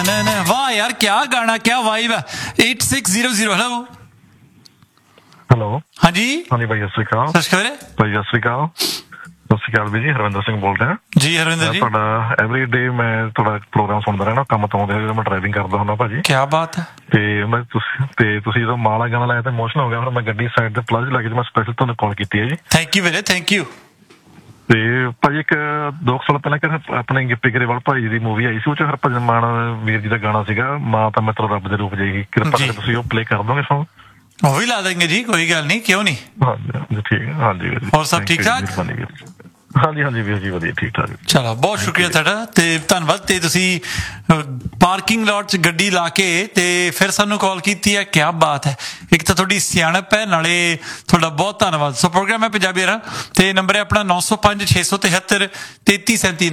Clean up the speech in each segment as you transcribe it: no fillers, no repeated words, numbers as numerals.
वाह यार, क्या गाना, क्या वाइब है। 8600 हेलो ਹੈਲੋ ਹਾਂਜੀ ਹਾਂਜੀ ਭਾਈ ਸਤਿ ਸ਼੍ਰੀ ਅਕਾਲ। ਸਤਿ ਸ਼੍ਰੀ ਅਕਾਲ ਭਾਈ ਸਤਿ ਸ਼੍ਰੀ ਅਕਾਲ। ਸਤਿ ਸ਼੍ਰੀ ਅਕਾਲ ਵੀਰ ਜੀ, ਹਰਵਿੰਦਰ ਸਿੰਘ ਬੋਲ ਰਿਹਾ ਜੀ। ਹਰਵਿੰਦਰ ਜੀ, ਤੁਹਾਡਾ ਐਵਰੀ ਡੇ ਮੈਂ ਤੁਹਾਡਾ ਪ੍ਰੋਗਰਾਮ ਸੁਣਦਾ ਰਹਿਣਾ ਕੰਮ ਤੋਂ ਆਉਂਦੇ ਜਦੋਂ ਮੈਂ ਡਰਾਈਵਿੰਗ ਕਰਦਾ ਹੁੰਦਾ ਭਾਜੀ। ਕੀ ਬਾਤ ਹੈ। ਤੁਸੀਂ ਜਦੋਂ ਮਾਲਾ ਗਾਣਾ ਲਾਇਆ ਤਾਂ ਇਮੋਸ਼ਨਲ ਹੋ ਗਿਆ, ਫਿਰ ਮੈਂ ਗੱਡੀ ਸਾਈਡ ਤੇ ਪਲੱਜ ਲੱਗ ਕੇ ਮੈਂ ਸਪੈਸ਼ਲ ਤੁਹਾਨੂੰ ਕਾਲ ਕੀਤੀ ਹੈ ਜੀ। ਥੈਂਕ ਯੂ ਵੀਰੇ, ਥੈਂਕ ਯੂ। ਤੇ ਭਾਜੀ ਇੱਕ 2 ਸਾਲ ਪਹਿਲਾਂ ਕਹਿੰਦੇ ਆਪਣੇ ਗਿੱਪੀ ਗਰੇਵਾਲ ਭਾਈ ਜੀ ਦੀ ਮੂਵੀ ਆਈ ਸੀ, ਉਹ ਚ ਹਰਭਜਨ ਮਾਨ ਵੀਰ ਜੀ ਦਾ ਗਾਣਾ ਸੀਗਾ, ਮਾਂ ਤਾਂ ਮਿੱਤਰ ਰੱਬ ਦੇ ਰੂਪ ਜਾਏਗੀ, ਕਿਰਪਾ ਕਰਕੇ ਤੁਸੀਂ ਉਹ ਪਲੇ ਕਰ ਦੋਗੇ ਸੌਂਗ? ਉਹ ਵੀ ਲਾ ਦੇंगे ਜੀ, कोई गल नहीं, क्यों नहीं। ਹਾਂਜੀ ਠੀਕ ਹੈ। ਹਾਂਜੀ ਹੋਰ ਸਭ ਠੀਕ ਠਾਕ? ਹਾਂਜੀ ਹਾਂਜੀ ਵੀਰ ਜੀ ਵਧੀਆ ਠੀਕ ਠਾਕ। ਚਲੋ ਬਹੁਤ ਸ਼ੁਕਰੀਆ ਤੁਹਾਡਾ ਤੇ ਧੰਨਵਾਦ। ਤੇ ਤੁਸੀਂ ਪਾਰਕਿੰਗ ਲਾਟ 'ਚ ਗੱਡੀ ਲਾ ਕੇ ਤੇ ਫਿਰ ਸਾਨੂੰ ਕਾਲ ਕੀਤੀ ਹੈ, ਕੀ ਬਾਤ ਹੈ। ਇੱਕ ਤਾਂ ਤੁਹਾਡੀ ਸਿਆਣਪ ਹੈ, ਨਾਲੇ ਤੁਹਾਡਾ ਬਹੁਤ ਧੰਨਵਾਦ। ਸੋ ਪ੍ਰੋਗਰਾਮ ਹੈ ਪੰਜਾਬੀ ਰਾ ਤੇ ਨੰਬਰ ਹੈ ਆਪਣਾ 905 673 3337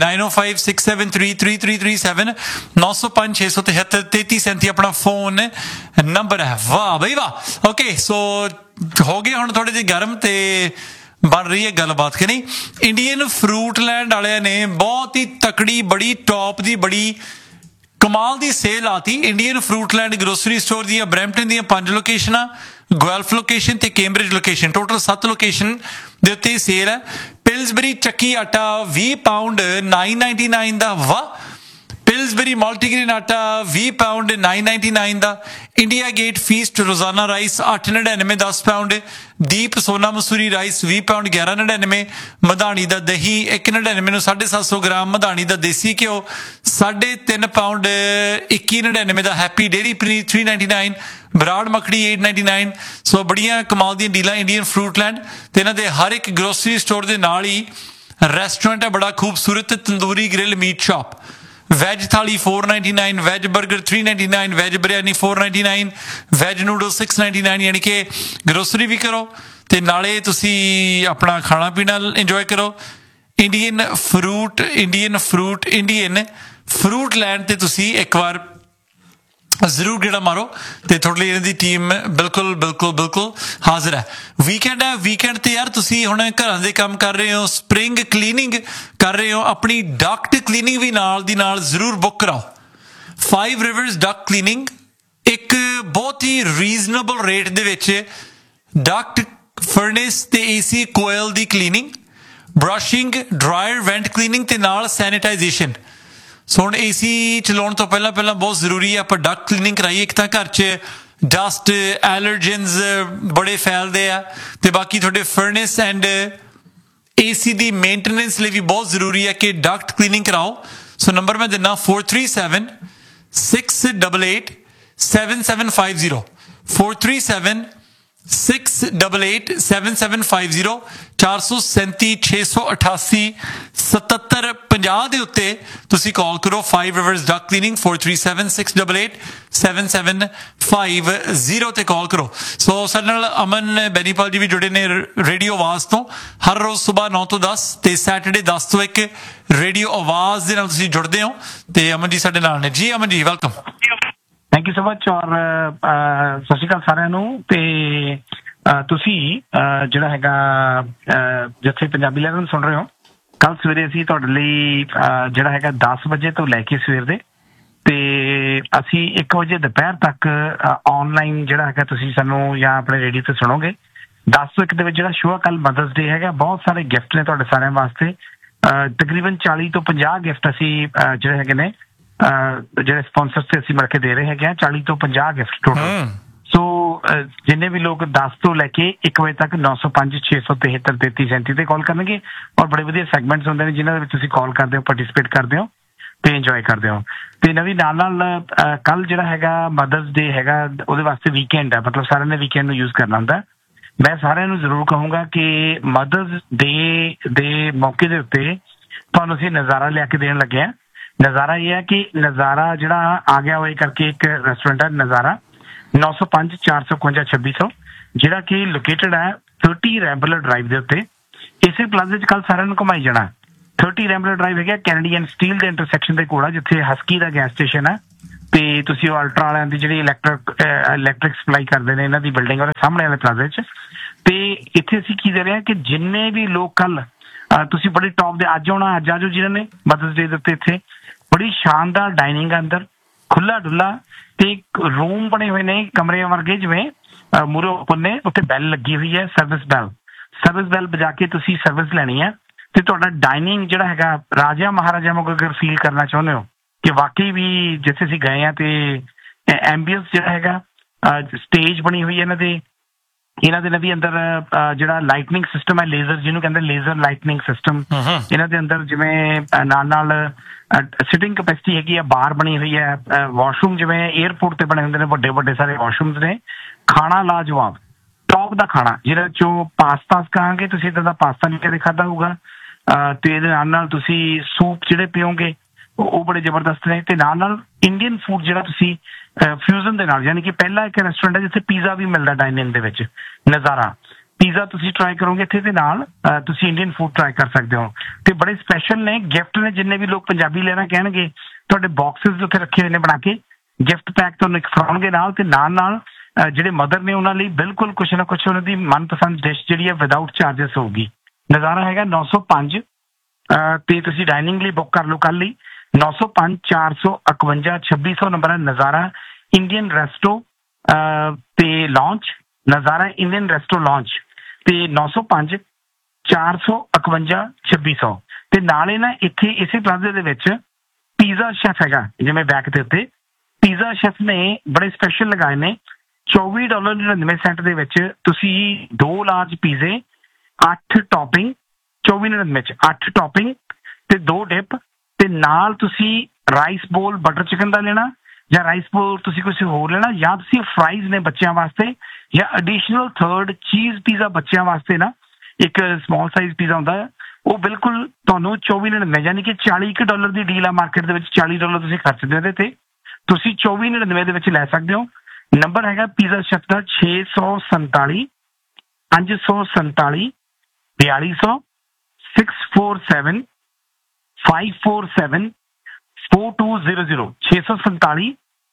9056733337 905 673 3337 ਆਪਣਾ ਫੋਨ ਨੰਬਰ ਹੈ। ਵਾਹ ਬਈ ਵਾਹ। ਓਕੇ ਸੋ ਹੋ ਗਏ ਹੁਣ ਥੋੜੇ ਜਿਹੇ ਗਰਮ ਤੇ ਬਣ ਰਹੀ ਹੈ ਗੱਲਬਾਤ ਕਿ ਨਹੀਂ। ਇੰਡੀਅਨ ਫਰੂਟ ਲੈਂਡ ਵਾਲਿਆਂ ਨੇ ਬਹੁਤ ਹੀ ਤਕੜੀ, ਬੜੀ ਟੌਪ ਦੀ, ਬੜੀ ਕਮਾਲ ਦੀ sale ਆਤੀ। Indian fruit land grocery store ਦੀਆਂ ਬਰੈਂਪਟਨ ਦੀਆਂ 5 ਲੋਕੇਸ਼ਨਾਂ, ਗੁਐਲਫ ਲੋਕੇਸ਼ਨ ਤੇ ਕੈਂਬਰਿਜ ਲੋਕੇਸ਼ਨ, ਟੋਟਲ 7 ਲੋਕੇਸ਼ਨ ਦੇ ਉੱਤੇ ਸੇਲ ਹੈ। ਪਿਲਸਬਰੀ ਚੱਕੀ ਆਟਾ 20 ਪਾਉਂਡ 999 ਦਾ। ਵਾਹ। ਪਿਲਸਬਰੀ ਮਲਟੀਗ੍ਰੇਨ ਆਟਾ 20 ਪਾਉਂਡ 999 ਦਾ। ਇੰਡੀਆ ਗੇਟ ਫੀਸਟ ਰੋਜ਼ਾਨਾ ਰਾਈਸ 899 10 ਪਾਉਂਡ। ਦੀਪ ਸੋਨਾ ਮਸੂਰੀ ਰਾਈਸ 20 ਪਾਉਂਡ 1199। ਮਧਾਣੀ ਦਾ ਦਹੀਂ 199 ਨੂੰ 750 ਗ੍ਰਾਮ। ਮਧਾਣੀ ਦਾ ਦੇਸੀ ਘਿਓ 3.5 ਪਾਉਂਡ 2199 ਦਾ। Happy dairy paneer 399। ਬਰਾੜ ਮੱਖਣੀ 899। ਸੋ ਬੜੀਆਂ ਕਮਾਲ ਦੀਆਂ ਡੀਲਾਂ ਇੰਡੀਅਨ ਫਰੂਟ ਲੈਂਡ ਤੇ ਇਹਨਾਂ ਦੇ ਹਰ ਇੱਕ ਗਰੋਸਰੀ ਸਟੋਰ ਦੇ ਨਾਲ ਹੀ ਰੈਸਟੋਰੈਂਟ ਹੈ ਬੜਾ ਖੂਬਸੂਰਤ, tandoori grill meat shop. Veg ਥਾਲੀ 499, veg 버ਗਰ 399, veg biryani 499, veg noodle 699। ਯਾਨੀ ਕਿ ਗਰੋਸਰੀ ਵੀ ਕਰੋ ਤੇ ਨਾਲੇ ਤੁਸੀਂ ਆਪਣਾ ਖਾਣਾ ਪੀਣਾ ਇੰਜੋਏ ਕਰੋ। ਇੰਡੀਅਨ ਫਰੂਟ ਲੈਂਡ ਤੇ ਤੁਸੀਂ ਇੱਕ ਵਾਰ ਜ਼ਰੂਰ ਗੇੜਾ ਮਾਰੋ ਤੇ ਤੁਹਾਡੇ ਲਈ ਇਹਨਾਂ ਦੀ ਟੀਮ ਬਿਲਕੁਲ ਹਾਜ਼ਰ ਹੈ। ਵੀਕਐਂਡ ਹੈ, ਵੀਕਐਂਡ ਤੇ ਯਾਰ ਤੁਸੀਂ ਹੁਣ ਘਰਾਂ ਦੇ ਕੰਮ ਕਰ ਰਹੇ ਹੋ, ਸਪਰਿੰਗ ਕਲੀਨਿੰਗ ਕਰ ਰਹੇ ਹੋ, ਆਪਣੀ ਡਕਟ ਕਲੀਨਿੰਗ ਵੀ ਨਾਲ ਦੀ ਨਾਲ ਜ਼ਰੂਰ ਬੁੱਕ ਕਰਾਓ। 5 ਰਿਵਰਸ ਡਕਟ ਕਲੀਨਿੰਗ ਇੱਕ ਬਹੁਤ ਹੀ ਰੀਜ਼ਨੇਬਲ ਰੇਟ ਦੇ ਵਿੱਚ ਡਕਟ, ਫਰਨੇਸ ਤੇ ਏਸੀ ਕੋਇਲ ਦੀ ਕਲੀਨਿੰਗ, ਬਰਸ਼ਿੰਗ, ਡਰਾਇਰ, ਵੈਂਟ ਕਲੀਨਿੰਗ ਤੇ ਨਾਲ ਸੈਨੀਟਾਈਜੇਸ਼ਨ। ਸੋ ਹੁਣ ਏਸੀ ਚਲਾਉਣ ਤੋਂ ਪਹਿਲਾਂ ਬਹੁਤ ਜ਼ਰੂਰੀ ਹੈ ਆਪਾਂ ਡਕਟ ਕਲੀਨਿੰਗ ਕਰਾਈਏ। ਇੱਕ ਤਾਂ ਘਰ 'ਚ ਡਸਟ, ਐਲਰਜਨਸ ਬੜੇ ਫੈਲਦੇ ਆ ਤੇ ਬਾਕੀ ਤੁਹਾਡੇ ਫਰਨੇਸ ਐਂਡ ਏਸੀ ਦੀ ਮੇਨਟੇਨੈਂਸ ਲਈ ਵੀ ਬਹੁਤ ਜ਼ਰੂਰੀ ਹੈ ਕਿ ਡਕਟ ਕਲੀਨਿੰਗ ਕਰਾਓ। ਸੋ ਨੰਬਰ ਮੈਂ ਦਿੰਦਾ 437 688 7750 437 688 7750 437 688 7750 ਦੇ ਉੱਤੇ ਤੁਸੀਂ ਕਾਲ ਕਰੋ। 5 ਰਿਵਰਸ ਡਕ ਕਲੀਨਿੰਗ 437 688 7750 ਤੇ ਕਾਲ ਕਰੋ। ਸੋ ਸਾਡੇ ਨਾਲ ਅਮਨ ਬੈਨੀਪਾਲ ਜੀ ਵੀ ਜੁੜੇ ਨੇ ਰੇਡੀਓ ਆਵਾਜ਼ ਤੋਂ। ਹਰ ਰੋਜ਼ ਸਵੇਰ 9 ਤੋਂ 10 ਤੇ ਸੈਟਰਡੇ 10 ਤੋਂ 1 ਰੇਡੀਓ ਆਵਾਜ਼ ਦੇ ਨਾਲ ਤੁਸੀਂ ਜੁੜਦੇ ਹੋ ਤੇ ਅਮਨ ਜੀ ਸਾਡੇ ਨਾਲ ਨੇ। ਜੀ Aman ji welcome. Thank you so much. ਔਰ ਸਤਿ ਸ਼੍ਰੀ ਅਕਾਲ ਸਾਰਿਆਂ ਨੂੰ। ਤੇ ਤੁਸੀਂ ਜਿਹੜਾ ਹੈਗਾ ਜਿੱਥੇ ਪੰਜਾਬੀ ਲੈਵਲ ਸੁਣ ਰਹੇ ਹੋ, ਕੱਲ ਸਵੇਰੇ ਅਸੀਂ ਤੁਹਾਡੇ ਲਈ ਜਿਹੜਾ ਹੈਗਾ 10 ਵਜੇ ਤੋਂ ਲੈ ਕੇ ਸਵੇਰ ਦੇ ਤੇ ਅਸੀਂ 1 ਵਜੇ ਦੁਪਹਿਰ ਤੱਕ ਆਨਲਾਈਨ ਜਿਹੜਾ ਹੈਗਾ ਤੁਸੀਂ ਸਾਨੂੰ ਜਾਂ ਆਪਣੇ ਰੇਡੀਓ ਤੇ ਸੁਣੋਗੇ। 10 ਤੋਂ 1 ਦੇ ਵਿੱਚ ਜਿਹੜਾ ਸ਼ੋਅ ਕੱਲ ਮਦਰਸ ਡੇ ਹੈਗਾ, ਬਹੁਤ ਸਾਰੇ ਗਿਫਟ ਨੇ ਤੁਹਾਡੇ ਸਾਰਿਆਂ ਵਾਸਤੇ। ਤਕਰੀਬਨ 40 ਤੋਂ 50 ਗਿਫਟ ਅਸੀਂ ਜਿਹੜੇ ਹੈਗੇ ਨੇ ਜਿਹੜੇ ਸਪਾਂਸਰਸ ਤੇ ਅਸੀਂ ਮਿਲ ਕੇ ਦੇ ਰਹੇ ਹੈਗੇ ਆ। 40 ਤੋਂ 50 ਗਿਫਟ ਟੋਟਲ। ਸੋ ਜਿੰਨੇ ਵੀ ਲੋਕ 10 ਤੋਂ ਲੈ ਕੇ 1 ਵਜੇ ਤੱਕ 905 673 3337 ਤੇ ਕਾਲ ਕਰਨਗੇ ਔਰ ਬੜੇ ਵਧੀਆ ਸੈਗਮੈਂਟਸ ਹੁੰਦੇ ਨੇ ਜਿਨ੍ਹਾਂ ਦੇ ਵਿੱਚ ਤੁਸੀਂ ਕਾਲ ਕਰਦੇ ਹੋ, ਪਾਰਟੀਸਪੇਟ ਕਰਦੇ ਹੋ ਤੇ ਇੰਜੋਏ ਕਰਦੇ ਹੋ। ਤੇ ਨਵੀਂ ਨਾਲ ਕੱਲ ਜਿਹੜਾ ਹੈਗਾ ਮਦਰਸ ਡੇ ਹੈਗਾ, ਉਹਦੇ ਵਾਸਤੇ ਵੀਕਐਂਡ ਹੈ, ਮਤਲਬ ਸਾਰਿਆਂ ਨੇ ਵੀਕਐਂਡ ਨੂੰ ਯੂਜ਼ ਕਰਨਾ ਹੁੰਦਾ। ਮੈਂ ਸਾਰਿਆਂ ਨੂੰ ਜ਼ਰੂਰ ਕਹੂੰਗਾ ਕਿ ਮਦਰਸ ਡੇ ਦੇ ਮੌਕੇ ਦੇ ਉੱਤੇ ਤੁਹਾਨੂੰ ਅਸੀਂ ਨਜ਼ਾਰਾ ਲਿਆ ਕੇ ਦੇਣ ਲੱਗੇ ਹਾਂ। ਨਜ਼ਾਰਾ ਇਹ ਹੈ ਕਿ ਨਜ਼ਾਰਾ ਜਿਹੜਾ ਆ ਗਿਆ ਹੋਏ ਕਰਕੇ ਇੱਕ ਰੈਸਟੋਰੈਂਟ ਹੈ ਨਜ਼ਾਰਾ 905 455 2600 ਜਿਹੜਾ ਕਿ ਲੋਕੇਟਡ ਹੈ 30 ਰੈਂਬਲਰ ਡਰਾਈਵ ਦੇ ਉੱਤੇ। ਇਸੇ ਪਲਾਜ਼ੇ 'ਚ ਕੱਲ ਸਾਰਿਆਂ ਨੂੰ ਘੁਮਾਈ ਜਾਣਾ। 30 ਰੈਂਬਲਰ ਡਰਾਈਵ ਹੈਗਾ ਕੈਨੇਡੀਅਨ ਸਟੀਲ ਦੇ ਇੰਟਰਸੈਕਸ਼ਨ ਦੇ ਕੋਲ, ਜਿੱਥੇ ਹਸਕੀ ਦਾ ਗੈਸ ਸਟੇਸ਼ਨ ਹੈ ਤੇ ਤੁਸੀਂ ਉਹ ਅਲਟਰਾ ਵਾਲਿਆਂ ਦੀ ਜਿਹੜੀ ਇਲੈਕਟ੍ਰਿਕ ਸਪਲਾਈ ਕਰਦੇ ਨੇ ਇਹਨਾਂ ਦੀ ਬਿਲਡਿੰਗ ਉਹਦੇ ਸਾਹਮਣੇ ਵਾਲੇ ਪਲਾਜ਼ੇ 'ਚ। ਤੇ ਇੱਥੇ ਅਸੀਂ ਕੀ ਦੇ ਰਹੇ ਹਾਂ ਕਿ ਜਿੰਨੇ ਵੀ ਲੋਕ ਕੱਲ ਤੁਸੀਂ ਬੜੀ ਟੌਪ ਦੇ ਅੱਜ ਆਉਣਾ, ਅੱਜ ਆਜੋ ਜਿਹਨਾਂ ਨੇ ਮਦਰਸ ਡੇ ਦੇ ਉੱਤੇ। ਇੱਥੇ ਬੜੀ ਸ਼ਾਨਦਾਰ ਡਾਈਨਿੰਗ ਅੰਦਰ ਖੁੱਲਾ ਡੁੱਲਾ ਤੇ ਰੂਮ ਬਣੇ ਹੋਏ ਨੇ ਕਮਰਿਆਂ ਵਰਗੇ, ਜਿਵੇਂ ਮੂਹਰੇ ਓਪਨ ਨੇ, ਉੱਥੇ ਬੈਲ ਲੱਗੀ ਹੋਈ ਹੈ, ਸਰਵਿਸ ਬੈਲ ਵਜਾ ਕੇ ਤੁਸੀਂ ਸਰਵਿਸ ਲੈਣੀ ਹੈ। ਤੇ ਤੁਹਾਡਾ ਡਾਈਨਿੰਗ ਜਿਹੜਾ ਹੈਗਾ ਰਾਜਾ ਮਹਾਰਾਜਾ ਵਾਂਗੂ ਅਗਰ ਫੀਲ ਕਰਨਾ ਚਾਹੁੰਦੇ ਹੋ ਕਿ ਵਾਕਈ ਵੀ ਜਿੱਥੇ ਅਸੀਂ ਗਏ ਆ, ਤੇ ਐਂਬੀਅੰਸ ਜਿਹੜਾ ਹੈਗਾ, ਸਟੇਜ ਬਣੀ ਹੋਈ ਹੈ ਇਹਨਾਂ ਦੇ ਵੀ ਅੰਦਰ ਜਿਹੜਾ ਲਾਈਟਨਿੰਗ ਸਿਸਟਮ ਹੈ, ਲੇਜ਼ਰ ਜਿਹਨੂੰ ਕਹਿੰਦੇ ਲੇਜ਼ਰ ਲਾਈਟਨਿੰਗ ਸਿਸਟਮ, ਇਹਨਾਂ ਦੇ ਅੰਦਰ ਜਿਵੇਂ ਨਾਲ ਸਿਟਿੰਗ ਕੈਪੈਸਿਟੀ ਹੈਗੀ ਆ, ਬਾਰ ਬਣੀ ਹੋਈ ਹੈ, ਵਾਸ਼ਰੂਮ ਜਿਵੇਂ 에ਅਰਪੋਰਟ ਤੇ ਬਣੇ ਹੁੰਦੇ ਨੇ ਵੱਡੇ ਵੱਡੇ ਸਾਰੇ ਵਾਸ਼ਰੂਮਸ ਨੇ। ਖਾਣਾ ਲਾਜਵਾਬ, ਟੌਪ ਦਾ ਖਾਣਾ, ਜਿਹਦੇ ਚੋਂ ਪਾਸਤਾ ਕਹਾਂਗੇ ਤੁਸੀਂ, ਇੱਦਾਂ ਦਾ ਪਾਸਤਾ ਨਹੀਂ ਕਦੇ ਖਾਧਾ ਹੋਊਗਾ। ਤੇ ਇਹਦੇ ਨਾਲ ਤੁਸੀਂ ਸੂਪ ਜਿਹੜੇ ਪੀਓਗੇ ਉਹ ਬੜੇ ਜ਼ਬਰਦਸਤ ਨੇ, ਤੇ ਨਾਲ ਇੰਡੀਅਨ ਫੂਡ ਜਿਹੜਾ ਤੁਸੀਂ ਫਿਊਜ਼ਨ ਦੇ ਨਾਲ, ਯਾਨੀ ਕਿ ਪਹਿਲਾ ਇੱਕ ਰੈਸਟੋਰੈਂਟ ਹੈ ਜਿੱਥੇ ਪੀਜ਼ਾ ਵੀ ਮਿਲਦਾ ਡਾਈਨਿੰਗ ਦੇ ਵਿੱਚ, ਨਜ਼ਾਰਾ ਪੀਜ਼ਾ ਤੁਸੀਂ ਟਰਾਈ ਕਰੋਗੇ ਇੱਥੇ, ਦੇ ਨਾਲ ਤੁਸੀਂ ਇੰਡੀਅਨ ਫੂਡ ਟਰਾਈ ਕਰ ਸਕਦੇ ਹੋ। ਤੇ ਬੜੇ ਸਪੈਸ਼ਲ ਨੇ ਗਿਫਟ ਨੇ, ਜਿੰਨੇ ਵੀ ਲੋਕ ਪੰਜਾਬੀ ਲੈਣਾ ਕਹਿਣਗੇ ਤੁਹਾਡੇ ਬਾਕਸਿਸ ਉੱਥੇ ਰੱਖੇ ਹੋਏ ਨੇ ਬਣਾ ਕੇ, ਗਿਫਟ ਪੈਕ ਤੁਹਾਨੂੰ ਫੜਾਉਣਗੇ ਨਾਲ। ਤੇ ਨਾਲ ਜਿਹੜੇ ਮਦਰ ਨੇ ਉਹਨਾਂ ਲਈ ਬਿਲਕੁਲ ਕੁਛ ਨਾ ਕੁਛ ਉਹਨਾਂ ਦੀ ਮਨਪਸੰਦ ਡਿਸ਼ ਜਿਹੜੀ ਹੈ ਵਿਦਆਊਟ ਚਾਰਜਸ ਹੋਊਗੀ। ਨਜ਼ਾਰਾ ਹੈਗਾ 905 ਤੇ ਤੁਸੀਂ ਡਾਈਨਿੰਗ ਲਈ ਬੁੱਕ ਕਰ ਲਓ ਕੱਲ ਲਈ, 905 451 2600 ਨੰਬਰ ਹੈ। ਨਜ਼ਾਰਾ ਇੰਡੀਅਨ ਰੈਸਟੋ ਤੇ ਲਾਂਚ, ਨਜ਼ਾਰਾ ਇੰਡੀਅਨ ਰੈਸਟੋ ਲਾਂਚ, ਤੇ 905 451 2600। ਤੇ ਨਾਲੇ ਨਾ ਇੱਥੇ ਇਸੇ ਪਲਾਜ਼ੇ ਦੇ ਵਿੱਚ ਪੀਜ਼ਾ ਸ਼ੈਫ ਹੈਗਾ, ਜਿਵੇਂ ਬੈਕ ਦੇ ਉੱਤੇ ਪੀਜ਼ਾ ਸ਼ੈਫ ਨੇ ਬੜੇ ਸਪੈਸ਼ਲ ਲਗਾਏ ਨੇ। $24.99 ਦੇ ਵਿੱਚ ਤੁਸੀਂ 2 ਲਾਰਜ ਪੀਜ਼ੇ, 8 ਟੌਪਿੰਗ, 24.99 ਚ 8 ਟੌਪਿੰਗ ਤੇ 2 ਡਿਪ, ਤੇ ਨਾਲ ਤੁਸੀਂ ਰਾਈਸ ਬੋਲ ਬਟਰ ਚਿਕਨ ਦਾ ਲੈਣਾ, ਜਾਂ ਰਾਈਸ ਬੋਲ ਤੁਸੀਂ ਕੁਛ ਹੋਰ ਲੈਣਾ, ਜਾਂ ਤੁਸੀਂ ਫਰਾਈਜ਼ ਨੇ ਬੱਚਿਆਂ ਵਾਸਤੇ, ਜਾਂ ਐਡੀਸ਼ਨਲ 3rd ਚੀਜ਼ ਪੀਜ਼ਾ ਬੱਚਿਆਂ ਵਾਸਤੇ ਨਾ ਇੱਕ ਸਮਾਲ ਸਾਈਜ਼ ਪੀਜ਼ਾ ਹੁੰਦਾ ਹੈ, ਉਹ ਬਿਲਕੁਲ ਤੁਹਾਨੂੰ 24.99, ਯਾਨੀ ਕਿ $40 ਦੀ ਡੀਲ ਆ ਮਾਰਕੀਟ ਦੇ ਵਿੱਚ। $40 ਤੁਸੀਂ ਖਰਚਦੇ ਹੋ ਇਹਦੇ ਤੇ, ਤੁਸੀਂ 24.99 ਦੇ ਵਿੱਚ ਲੈ ਸਕਦੇ ਹੋ। ਨੰਬਰ ਹੈਗਾ ਪੀਜ਼ਾ ਸ਼ੈਫ ਦਾ 647 547 4200 647 547 4200 647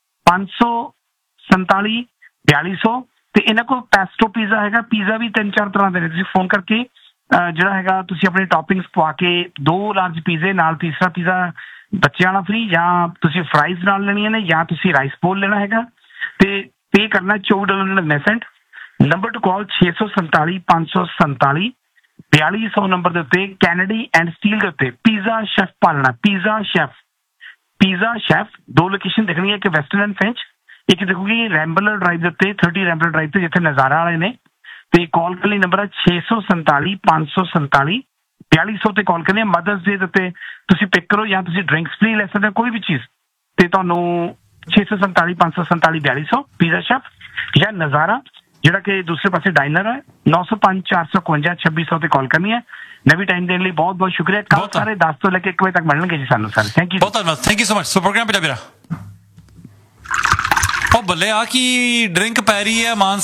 547 4200। ਤੇ ਇਹਨਾਂ ਕੋਲ ਪੈਸਟੋ ਪੀਜ਼ਾ ਹੈਗਾ, ਪੀਜ਼ਾ ਵੀ 3-4 ਤਰ੍ਹਾਂ ਦੇ ਨੇ, ਤੁਸੀਂ ਫੋਨ ਕਰਕੇ ਜਿਹੜਾ ਹੈਗਾ ਤੁਸੀਂ ਆਪਣੇ ਟੌਪਿੰਗਸ ਪਵਾ ਕੇ 2 ਲਾਰਜ ਪੀਜ਼ੇ ਨਾਲ ਤੀਸਰਾ ਪੀਜ਼ਾ ਬੱਚਿਆਂ ਵਾਲਾ ਫ੍ਰੀ, ਜਾਂ ਤੁਸੀਂ ਫਰਾਈਜ਼ ਨਾਲ ਲੈਣੀਆਂ ਨੇ, ਜਾਂ ਤੁਸੀਂ ਰਾਈਸ ਬੋਲ ਲੈਣਾ ਹੈਗਾ, ਤੇ ਪੇ ਕਰਨਾ $24.99। ਨੰਬਰ ਟੂ ਕਾਲ 647 547 4200 ਨੰਬਰ ਦੇ ਉੱਤੇ, ਕੈਨੇਡੀ ਐਂਡ ਸਟੀਲ ਦੇ ਉੱਤੇ ਪੀਜ਼ਾ ਸ਼ੈਫ ਪਾਲਣਾ। ਪੀਜ਼ਾ ਸ਼ੈਫ 2 ਲੋਕੇਸ਼ਨ ਦਿਖਣੀ ਹੈ, ਇੱਕ ਵੈਸਟਰਨ ਐਂਡ ਫ੍ਰੈਂਚ, ਇੱਕ ਦਿਖੂਗੀ ਰੈਂਬਲਰ ਡਰਾਈਵ ਦੇ ਉੱਤੇ, 30 ਰੈਂਬਲਰ ਡਰਾਈਵ ਤੇ, ਜਿੱਥੇ ਨਜ਼ਾਰਾ ਵਾਲੇ ਨੇ। ਤੇ ਕਾਲ ਕਰਨ ਲਈ ਨੰਬਰ ਹੈ 647 547 4200 ਤੇ ਕਾਲ ਕਰਨੀ ਹੈ। ਮਦਰਸ ਡੇ ਦੇ ਉੱਤੇ ਤੁਸੀਂ ਪਿਕ ਕਰੋ, ਜਾਂ ਤੁਸੀਂ ਡਰਿੰਕਸ ਫ੍ਰੀ ਲੈ ਸਕਦੇ ਹੋ ਕੋਈ ਵੀ ਚੀਜ਼, ਤੇ ਤੁਹਾਨੂੰ 647 547 4200 ਪੀਜ਼ਾ ਸ਼ੈਫ, ਜਾਂ ਨਜ਼ਾਰਾ ਜਿਹੜਾ ਕਿ ਦੂਸਰੇ ਪਾਸੇ ਡਾਈਨਰ ਹੈ, 905 451 2600 ਤੇ ਕਾਲ ਕਰਨੀ ਹੈ। ਨਵੀਂ ਟਾਈਮ ਦੇਣ ਲਈ ਬਹੁਤ ਬਹੁਤ ਸ਼ੁਕਰੀਆ। ਕੱਲ ਸਾਰੇ 10 ਤੋਂ ਲੈ ਕੇ 1 ਵਜੇ ਤੱਕ ਮਿਲਣਗੇ ਜੀ ਸਾਨੂੰ ਸਾਰੇ। ਥੈਂਕ ਯੂ, ਬਹੁਤ ਧੰਨਵਾਦ, thank you so much. So programme Punjabi ਰਾ ਉਹ ਬੱਲੇ ਆ ਕੀ ਡਰਿੰਕ ਪੈ ਰਹੀ ਹੈ ਮਾਨ